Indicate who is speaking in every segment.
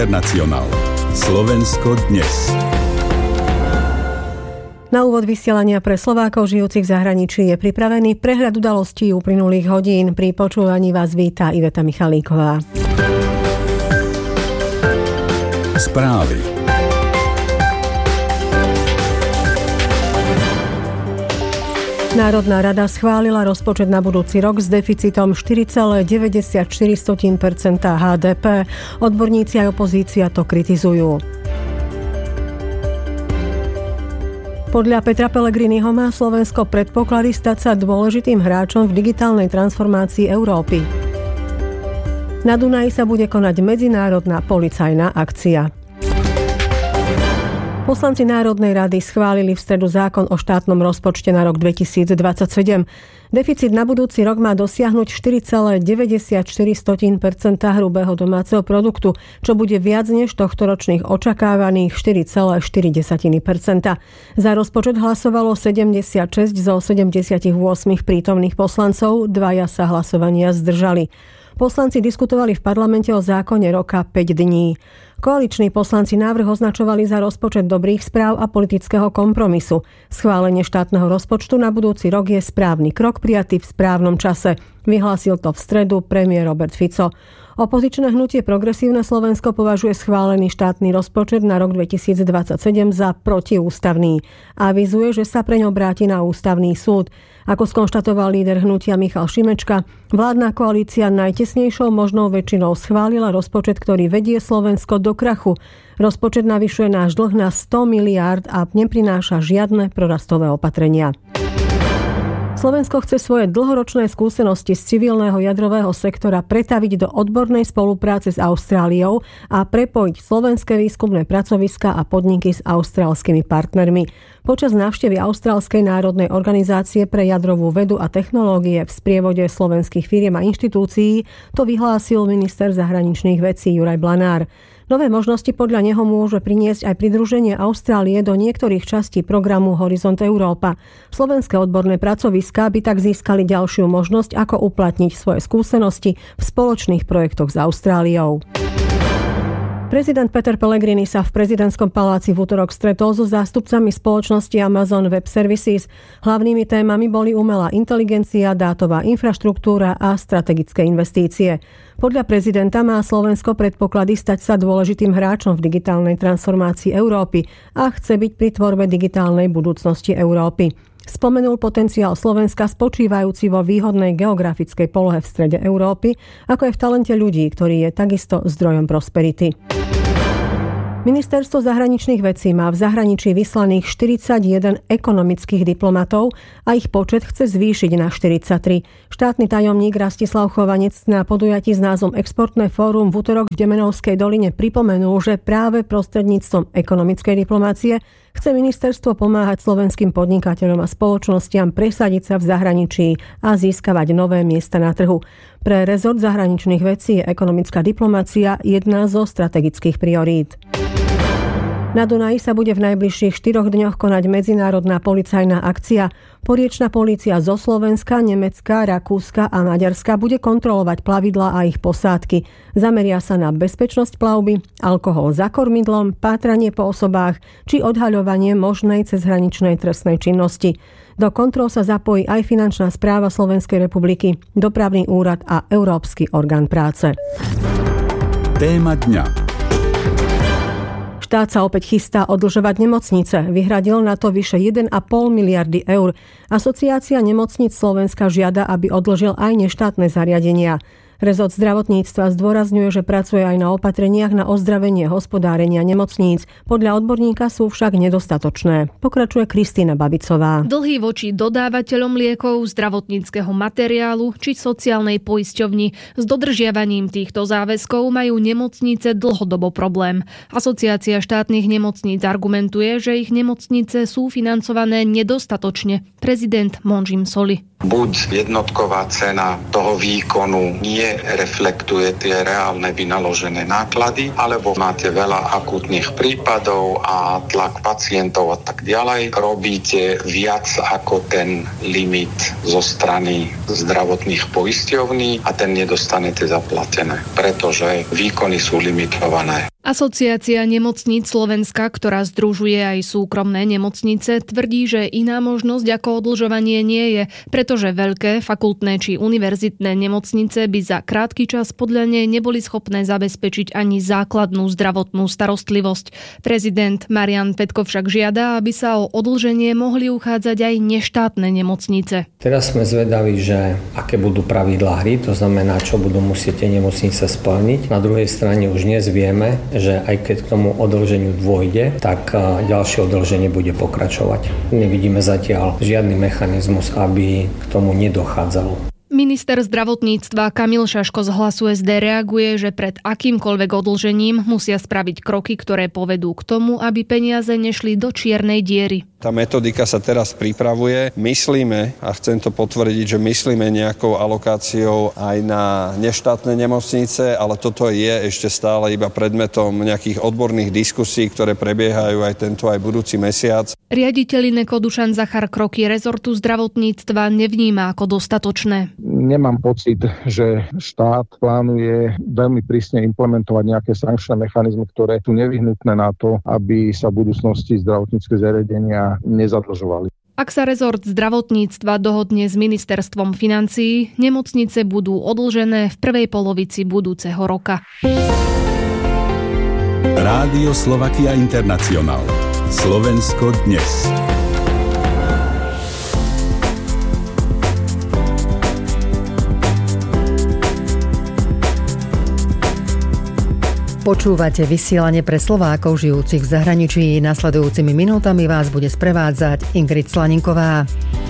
Speaker 1: Internacionál. Slovensko dnes.
Speaker 2: Na úvod vysielania pre Slovákov žijúcich v zahraničí je pripravený prehľad udalostí uplynulých hodín. Pri počúvaní vás víta Iveta Michalíková.
Speaker 1: Správy.
Speaker 2: Národná rada schválila rozpočet na budúci rok s deficitom 4,94% HDP. Odborníci a opozícia to kritizujú. Podľa Petra Pellegriniho má Slovensko predpoklady stať sa dôležitým hráčom v digitálnej transformácii Európy. Na Dunaji sa bude konať medzinárodná policajná akcia. Poslanci Národnej rady schválili v stredu zákon o štátnom rozpočte na rok 2027. Deficit na budúci rok má dosiahnuť 4,94% hrubého domáceho produktu, čo bude viac než tohtoročných očakávaných 4,4%. Za rozpočet hlasovalo 76 zo 78 prítomných poslancov, dvaja sa hlasovania zdržali. Poslanci diskutovali v parlamente o zákone roka 5 dní. Koaliční poslanci návrh označovali za rozpočet dobrých správ a politického kompromisu. Schválenie štátneho rozpočtu na budúci rok je správny krok prijatý v správnom čase. Vyhlásil to v stredu premiér Robert Fico. Opozičné hnutie Progresívne Slovensko považuje schválený štátny rozpočet na rok 2027 za protiústavný. Avizuje, že sa preň obráti na ústavný súd. Ako skonštatoval líder hnutia Michal Šimečka, vládna koalícia najtesnejšou možnou väčšinou schválila rozpočet, ktorý vedie Slovensko do krachu. Rozpočet navyšuje náš dlh na 100 miliárd a neprináša žiadne prorastové opatrenia. Slovensko chce svoje dlhoročné skúsenosti z civilného jadrového sektora pretaviť do odbornej spolupráce s Austráliou a prepojiť slovenské výskumné pracoviská a podniky s austrálskymi partnermi. Počas návštevy Austrálskej národnej organizácie pre jadrovú vedu a technológie v sprievode slovenských firiem a inštitúcií to vyhlásil minister zahraničných vecí Juraj Blanár. Nové možnosti podľa neho môže priniesť aj pridruženie Austrálie do niektorých častí programu Horizont Európa. Slovenské odborné pracoviská by tak získali ďalšiu možnosť, ako uplatniť svoje skúsenosti v spoločných projektoch s Austráliou. Prezident Peter Pellegrini sa v prezidentskom paláci v utorok stretol so zástupcami spoločnosti Amazon Web Services. Hlavnými témami boli umelá inteligencia, dátová infraštruktúra a strategické investície. Podľa prezidenta má Slovensko predpoklady stať sa dôležitým hráčom v digitálnej transformácii Európy a chce byť pri tvorbe digitálnej budúcnosti Európy. Spomenul potenciál Slovenska spočívajúci vo výhodnej geografickej polohe v strede Európy, ako aj v talente ľudí, ktorý je takisto zdrojom prosperity. Ministerstvo zahraničných vecí má v zahraničí vyslaných 41 ekonomických diplomatov a ich počet chce zvýšiť na 43. Štátny tajomník Rastislav Chovanec na podujatí s názvom Exportné fórum v utorok v Demenovskej doline pripomenul, že práve prostredníctvom ekonomickej diplomácie chce ministerstvo pomáhať slovenským podnikateľom a spoločnostiam presadiť sa v zahraničí a získavať nové miesta na trhu. Pre rezort zahraničných vecí je ekonomická diplomácia jedna zo strategických priorít. Na Dunaji sa bude v najbližších 4 dňoch konať medzinárodná policajná akcia. Poriečna polícia zo Slovenska, Nemecka, Rakúska a Maďarska bude kontrolovať plavidlá a ich posádky. Zameria sa na bezpečnosť plavby, alkohol za kormidlom, pátranie po osobách či odhaľovanie možnej cezhraničnej trestnej činnosti. Do kontrol sa zapojí aj Finančná správa Slovenskej republiky, Dopravný úrad a Európsky orgán práce.
Speaker 1: Téma dňa.
Speaker 2: Štát sa opäť chystá odlžovať nemocnice. Vyhradil na to vyše 1,5 miliardy eur. Asociácia nemocníc Slovenska žiada, aby odložil aj neštátne zariadenia. Rezort zdravotníctva zdôrazňuje, že pracuje aj na opatreniach na ozdravenie hospodárenia nemocníc. Podľa odborníka sú však nedostatočné. Pokračuje Kristína Babicová.
Speaker 3: Dlhy voči dodávateľom liekov, zdravotníckeho materiálu či sociálnej poisťovni. S dodržiavaním týchto záväzkov majú nemocnice dlhodobo problém. Asociácia štátnych nemocníc argumentuje, že ich nemocnice sú financované nedostatočne. Prezident Monžim Soli.
Speaker 4: Buď jednotková cena toho výkonu nie reflektuje tie reálne vynaložené náklady, alebo máte veľa akútnych prípadov a tlak pacientov a tak ďalej. Robíte viac ako ten limit zo strany zdravotných poisťovní a ten nedostanete zaplatené, pretože výkony sú limitované.
Speaker 3: Asociácia nemocníc Slovenska, ktorá združuje aj súkromné nemocnice, tvrdí, že iná možnosť ako odlžovanie nie je, pretože veľké fakultné či univerzitné nemocnice by za krátky čas podľa nej neboli schopné zabezpečiť ani základnú zdravotnú starostlivosť. Prezident Marian Petko však žiada, aby sa o odlženie mohli uchádzať aj neštátne nemocnice.
Speaker 5: Teraz sme zvedaví, že aké budú pravidlá hry, to znamená, čo budú musieť tie nemocnice splniť. Na druhej strane už dnes vieme, že aj keď k tomu odlženiu dôjde, tak ďalšie odlženie bude pokračovať. Nevidíme zatiaľ žiadny mechanizmus, aby k tomu nedochádzalo.
Speaker 3: Minister zdravotníctva Kamil Šaško z Hlasu SD reaguje, že pred akýmkoľvek odlžením musia spraviť kroky, ktoré povedú k tomu, aby peniaze nešli do čiernej diery.
Speaker 6: Tá metodika sa teraz pripravuje. Myslíme, a chcem to potvrdiť, že myslíme nejakou alokáciou aj na neštátne nemocnice, ale toto je ešte stále iba predmetom nejakých odborných diskusí, ktoré prebiehajú aj tento, aj budúci mesiac.
Speaker 3: Riaditeľ INECO Dušan Zachar kroky rezortu zdravotníctva nevníma ako dostatočné.
Speaker 7: Nemám pocit, že štát plánuje veľmi prísne implementovať nejaké sankčné mechanizmy, ktoré sú nevyhnutné na to, aby sa v budúcnosti zdravotnícke zariadenia nezadlžovali.
Speaker 3: Ak sa rezort zdravotníctva dohodne s ministerstvom financií, nemocnice budú odlžené v prvej polovici budúceho roka.
Speaker 1: Rádio Slovakia International. Slovensko dnes.
Speaker 8: Počúvate vysielanie pre Slovákov žijúcich v zahraničí. Nasledujúcimi minútami vás bude sprevádzať Ingrid Slaninková.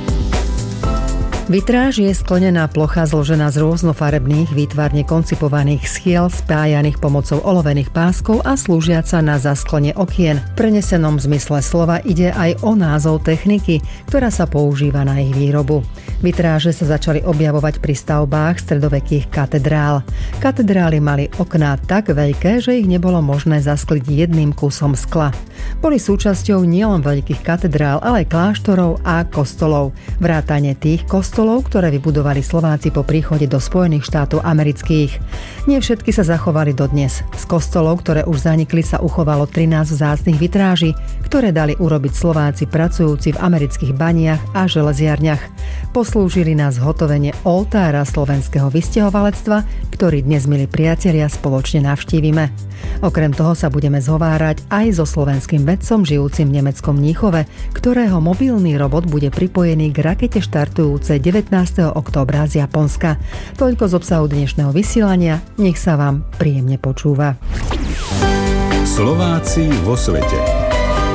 Speaker 8: Vitráž je sklenená plocha zložená z rôznofarebných, výtvarne koncipovaných schiel spájaných pomocou olovených páskov a slúžiaca na zasklenie okien. V prenesenom zmysle slova ide aj o názov techniky, ktorá sa používa na ich výrobu. Vitráže sa začali objavovať pri stavbách stredovekých katedrál. Katedrály mali okná tak veľké, že ich nebolo možné zaskliť jedným kusom skla. Boli súčasťou nielen veľkých katedrál, ale aj kláštorov a kostolov. Vrátane tých kostolov, ktoré vybudovali Slováci po príchode do Spojených štátov amerických. Nie všetky sa zachovali dodnes. Z kostolov, ktoré už zanikli, sa uchovalo 13 vzácnych vitráží, ktoré dali urobiť Slováci pracujúci v amerických baniach a železiarniach. Poslúžili na zhotovenie oltára slovenského vysťahovalectva, ktorý dnes, milí priatelia, spoločne navštívime. Okrem toho sa budeme zhovárať aj so slovenským vedcom žijúcim v nemeckom Mníchove, ktorého mobilný robot bude pripojený k rakete štartujúcej 19. októbra z Japonska. Toľko z obsahu dnešného vysielania. Nech sa vám príjemne počúva.
Speaker 1: Slováci vo svete.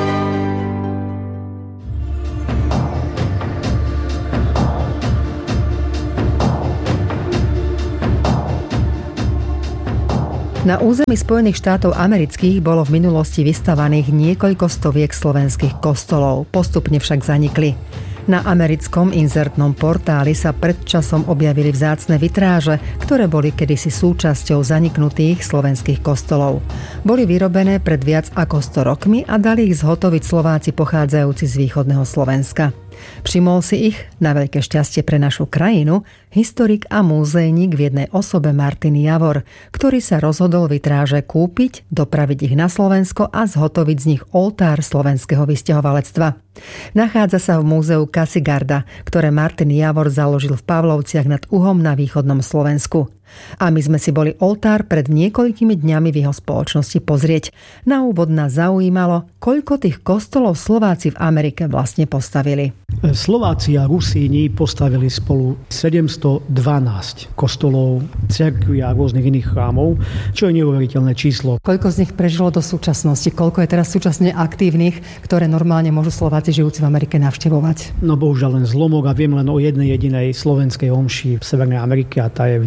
Speaker 8: Na území Spojených štátov amerických bolo v minulosti vystavaných niekoľko stoviek slovenských kostolov, postupne však zanikli. Na americkom inzertnom portáli sa pred časom objavili vzácne vitráže, ktoré boli kedysi súčasťou zaniknutých slovenských kostolov. Boli vyrobené pred viac ako 100 rokmi a dali ich zhotoviť Slováci pochádzajúci z východného Slovenska. Všimol si ich, na veľké šťastie pre našu krajinu, historik a múzejník v jednej osobe Martin Javor, ktorý sa rozhodol vitráže kúpiť, dopraviť ich na Slovensko a zhotoviť z nich oltár slovenského vysťahovalectva. Nachádza sa v múzeu Kasigarda, ktoré Martin Javor založil v Pavlovciach nad Uhom na východnom Slovensku. A my sme si boli oltár pred niekoľkými dňami v jeho spoločnosti pozrieť. Na úvod nás zaujímalo, koľko tých kostolov Slováci v Amerike vlastne postavili.
Speaker 9: Slováci a Rusíni postavili spolu 712 kostolov, cirkví a rôznych iných chrámov, čo je neuveriteľné číslo.
Speaker 8: Koľko z nich prežilo do súčasnosti? Koľko je teraz súčasne aktívnych, ktoré normálne môžu Slováci žijúci v Amerike navštevovať?
Speaker 9: No bohužiaľ len zlomok a viem len o jednej jedinej slovenskej omši v Severnej Amerike a tá je v New Yorku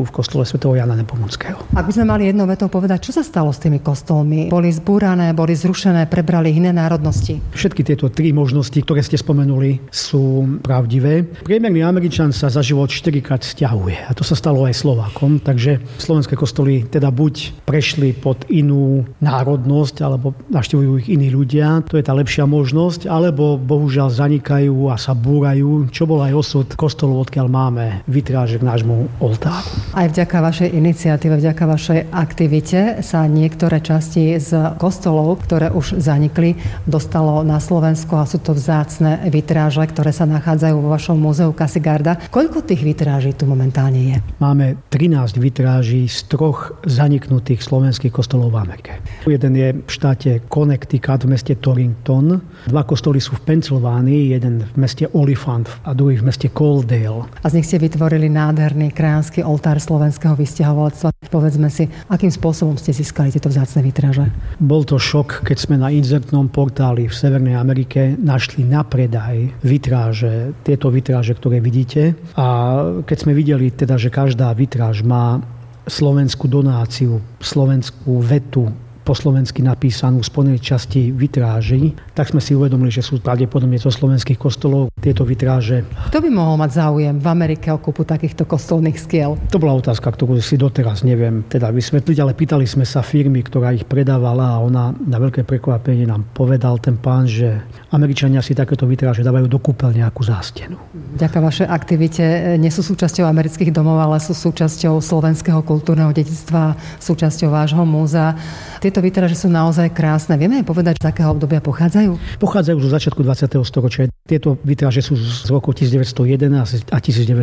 Speaker 9: v kostole svätého Jana Nepomuckého.
Speaker 8: Ak by sme mali jednou vetou povedať, čo sa stalo s tými kostolmi? Boli zbúrané, boli zrušené, prebrali iné národnosti?
Speaker 9: Všetky tieto tri možnosti, ktoré ste spomenuli, sú pravdivé. Priemerný Američan sa za život 4-krát sťahuje a to sa stalo aj Slovákom, takže slovenské kostoly teda buď prešli pod inú národnosť, alebo navštevujú ich iní ľudia, to je tá lepšia možnosť, alebo bohužiaľ zanikajú a sa búrajú, čo bol aj osud kostolov, odkiaľ máme vitráže k nášmu oltáru.
Speaker 8: Aj vďaka vašej iniciatíve, vďaka vašej aktivite sa niektoré časti z kostolov, ktoré už zanikli, dostalo na Slovensko a sú to vzácne vitráže, ktoré sa nachádzajú vo vašom múzeu Casigarda. Koľko tých vitráží tu momentálne je?
Speaker 9: Máme 13 vitráží z 3 zaniknutých slovenských kostolov v Amerike. Jeden je v štáte Connecticut v meste Torrington. 2 kostoly sú v Pensylvánii, jeden v meste Oliphant a druhý v meste Coaldale.
Speaker 8: A z nich ste vytvorili nádherný krajanský oltár slovenského vysťahovalectva. Povedzme si, akým spôsobom ste získali tieto vzácne vitráže?
Speaker 9: Bol to šok, keď sme na inzertnom portáli v Severnej Amerike našli na predaj vitráže, tieto vitráže, ktoré vidíte. A keď sme videli teda, že každá vitráž má slovenskú donáciu, slovenskú vetu, po slovensky napísanú v spodnej časti vitráží, tak sme si uvedomili, že sú pravdepodobne zo slovenských kostolov tieto vitráže.
Speaker 8: Kto by mohol mať záujem v Amerike o kúpu takýchto kostolných skiel?
Speaker 9: To bola otázka, ktorú si doteraz neviem teda vysvetliť, ale pýtali sme sa firmy, ktorá ich predávala a ona na veľké prekvapenie nám povedal ten pán, že Američania si takéto vitráže dávajú do kúpeľne ako zástenu.
Speaker 8: Vďaka vašej aktivite nie sú súčasťou amerických domov, ale sú súčasťou slovenského kultúrneho dedičstva, súčasťou vášho múzea. Tieto vitráže sú naozaj krásne. Vieme aj povedať, z akého obdobia pochádzajú?
Speaker 9: Pochádzajú zo začiatku 20. storočia. Tieto vitráže sú z roku 1911 a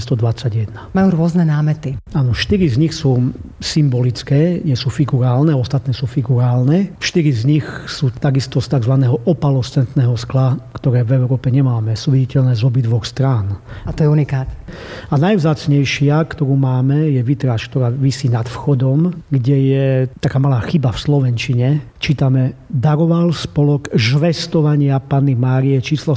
Speaker 9: 1921.
Speaker 8: Majú rôzne námety.
Speaker 9: Áno, 4 z nich sú symbolické, nie sú figurálne, ostatné sú figurálne. 4 z nich sú takisto z tzv. Opalescentného skla, ktoré v Európe nemáme. Sú viditeľné z obidvoch strán.
Speaker 8: A to je unikát.
Speaker 9: A najvzácnejšia, ktorú máme, je vitráž, ktorá visí nad vchodom, kde je taká malá chyba v slovenčine. Čítame: daroval spolok žvestovania Panny Márie číslo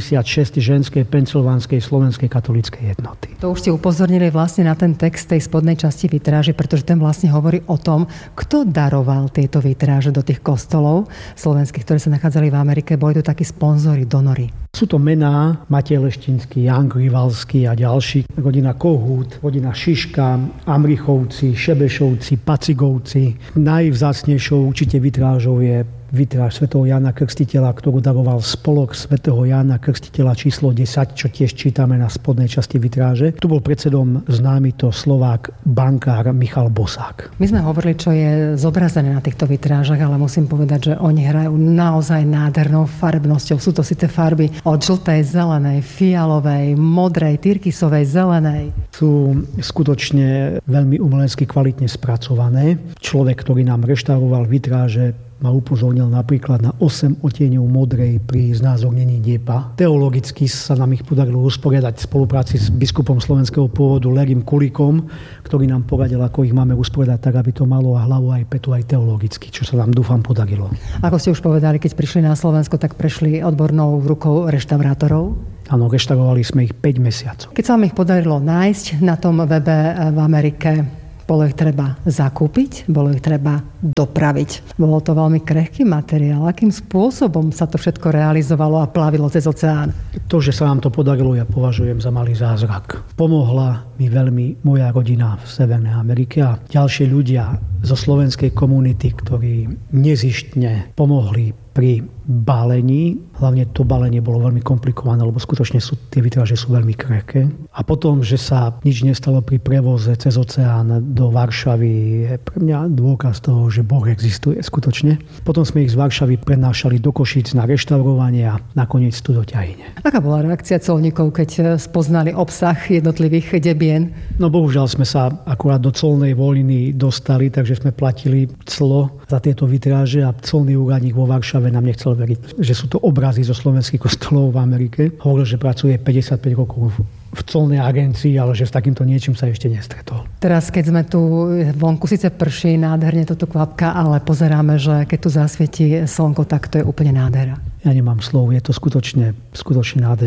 Speaker 9: 156 ženskej pensylvánskej slovenskej katolíckej jednoty.
Speaker 8: To už ste upozornili vlastne na ten text tej spodnej časti vitráže, pretože ten vlastne hovorí o tom, kto daroval tieto vitráže do tých kostolov slovenských, ktoré sa nachádzali v Amerike. Boli to takí sponzori, donory.
Speaker 9: Sú to mená Matej Leštinský, Jan Grivalský a ďalší. Rodina Kohút, rodina Šiška, Amrichovci, Šebešovci, Pacigovci. Najvzácnejšou určite vitrážou je vitráž svätého Jána Krstiteľa, ktorú daroval spolok svätého Jána Krstiteľa číslo 10, čo tiež čítame na spodnej časti vitráže. Tu bol predsedom známy to Slovák bankár Michal Bosák.
Speaker 8: My sme hovorili, čo je zobrazené na týchto vitrážach, ale musím povedať, že oni hrajú naozaj nádhernou farebnosťou. Sú to síce farby od žltej, zelenej, fialovej, modrej, tyrkysovej, zelenej.
Speaker 9: Sú skutočne veľmi umelecky kvalitne spracované. Človek, ktorý nám reštauroval vitráže, ma upozornil napríklad na 8 odtieňov modrej pri znázornení neba. Teologicky sa nám ich podarilo usporiadať v spolupráci s biskupom slovenského pôvodu Lerim Kulikom, ktorý nám poradil, ako ich máme usporiadať tak, aby to malo hlavu aj petu aj teologicky, čo sa nám dúfam podarilo.
Speaker 8: Ako ste už povedali, keď prišli na Slovensko, tak prešli odbornou rukou reštaurátorov?
Speaker 9: Áno, reštaurovali sme ich 5 mesiacov.
Speaker 8: Keď sa vám ich podarilo nájsť na tom webe v Amerike, bolo ich treba zakúpiť, bolo ich treba dopraviť. Bolo to veľmi krehký materiál. Akým spôsobom sa to všetko realizovalo a plavilo cez oceán?
Speaker 9: To, že sa nám to podarilo, ja považujem za malý zázrak. Pomohla mi veľmi moja rodina v Severnej Amerike a ďalšie ľudia zo slovenskej komunity, ktorí nezištne pomohli pri balení. Hlavne to balenie bolo veľmi komplikované, lebo skutočne tie vitráže sú veľmi krehké. A potom, že sa nič nestalo pri prevoze cez oceán do Varšavy, je pre mňa dôkaz toho, že Boh existuje skutočne. Potom sme ich z Varšavy prenášali do Košíc na reštaurovanie a nakoniec tu do Ťahine.
Speaker 8: Aká bola reakcia colníkov, keď spoznali obsah jednotlivých debien?
Speaker 9: No bohužiaľ sme sa akurát do colnej voľny dostali, takže sme platili clo za tieto vitráže a colný úradník vo Varšave nám nechcel veriť, že sú to obrazy zo slovenských kostolov v Amerike. Hovoril, že pracuje 55 rokov v colnej agencii, ale že s takýmto niečím sa ešte nestretol.
Speaker 8: Teraz, keď sme tu vonku, síce prší nádherne toto kvapka, ale pozeráme, že keď tu zasvietí slnko, tak to je úplne nádhera.
Speaker 9: Ja nemám slov, je to skutočne nádhera.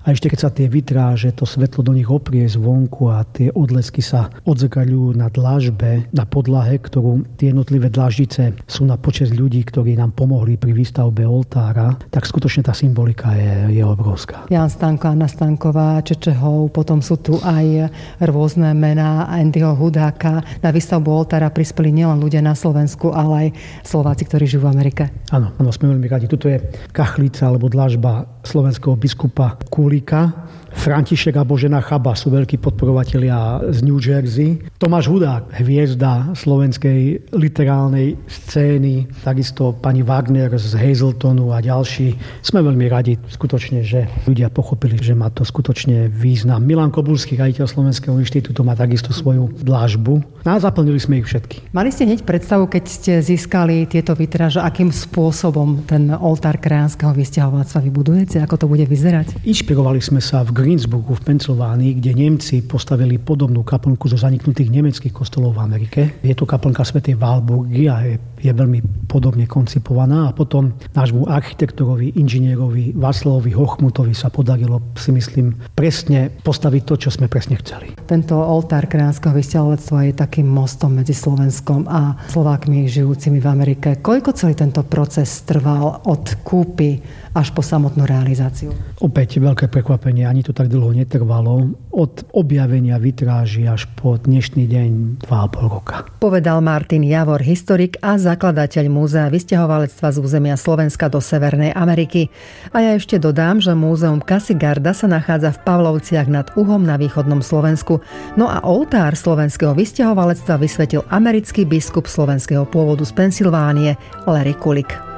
Speaker 9: A ešte keď sa tie vitráže, to svetlo do nich oprie zvonku a tie odlesky sa odzrkadľujú na dlažbe, na podlahe, ktorú tie jednotlivé dlaždice sú na počesť ľudí, ktorí nám pomohli pri výstavbe oltára, tak skutočne tá symbolika je obrovská.
Speaker 8: Jan Stanko, Anna Stanková, Čečehov, potom sú tu aj rôzne mená Andyho Hudáka. Na výstavbu oltára prispeli nielen ľudia na Slovensku, ale aj Slováci, ktorí žijú v Amerike.
Speaker 9: Áno, sme veľmi radi. Tuto je kachlica alebo dlažba slovenského biskupa Kulíka. František a Božena Chaba sú veľkí podporovatelia z New Jersey. Tomáš Hudák, hviezda slovenskej literálnej scény, takisto pani Wagner z Hazeltonu a ďalší. Sme veľmi radi skutočne, že ľudia pochopili, že má to skutočne význam. Milan Kobulský, riaditeľ Slovenského inštitútu, má takisto svoju dlažbu. A zaplnili sme ich všetky.
Speaker 8: Mali ste hneď predstavu, keď ste získali tieto vitráže, akým spôsobom ten oltár krajanského vysťahovalectva vybudujete? Ako to bude vyzerať?
Speaker 9: Inšpirovali sme sa v Greensburgu v Pensylvánii, kde Nemci postavili podobnú kaplnku zo zaniknutých nemeckých kostolov v Amerike. Je to kaplnka svätej Walburgy a je veľmi podobne koncipovaná. A potom nášmu architektorovi, inžinierovi Václavovi Hochmutovi sa podarilo, si myslím, presne postaviť to, čo sme presne chceli.
Speaker 8: Tento oltár krajanského vysťahovalectva je takým mostom medzi Slovenskom a Slovákmi žijúcimi v Amerike. Koľko celý tento proces trval od kúpy až po samotnú realizáciu?
Speaker 9: Opäť veľké prekvapenie, ani to tak dlho netrvalo. Od objavenia vitráží až po dnešný deň 2,5 roka.
Speaker 8: Povedal Martin Javor, historik a zakladateľ Múzea vysťahovalectva z územia Slovenska do Severnej Ameriky. A ja ešte dodám, že múzeum Kasigarda sa nachádza v Pavlovciach nad Uhom na východnom Slovensku. No a oltár slovenského vysťahovalectva vysvetil americký biskup slovenského pôvodu z Pensylvánie Larry Kulik.